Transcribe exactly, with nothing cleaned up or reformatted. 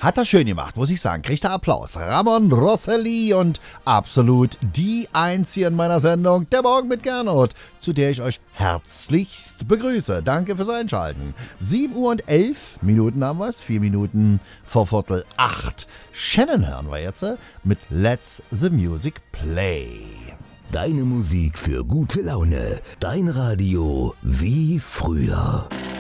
Hat er schön gemacht, muss ich sagen. Kriegt er Applaus. Ramon Rosselli und absolut die Einzige in meiner Sendung, der Morgen mit Gernot, zu der ich euch herzlichst begrüße. Danke fürs Einschalten. sieben Uhr und elf Minuten haben wir es. Vier Minuten vor Viertel acht. Shannon hören wir jetzt mit Let's the Music Play. Deine Musik für gute Laune. Dein Radio wie früher.